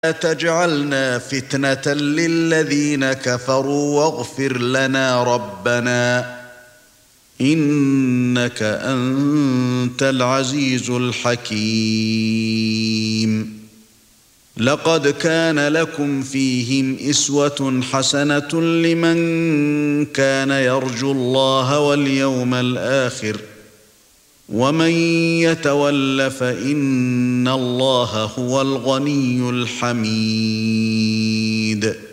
تجعلنا فتنة للذين كفروا واغفر لنا ربنا إنك أنت العزيز الحكيم. لقد كان لكم فيهم أسوة حسنة لمن كان يرجو الله واليوم الآخر ومن يتول فإن الله هو الغني الحميد.